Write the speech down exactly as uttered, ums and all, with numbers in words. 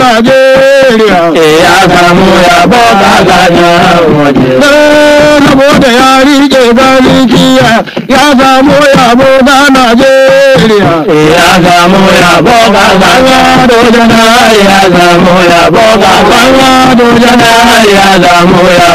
Najeriya. ya samu yabo kasashen waje. Saboda ya rike gaskiya ya samu yabo na Najeriya. ya samu yabo kasashen waje. ya samu yabo kasashen waje. ya samu yabo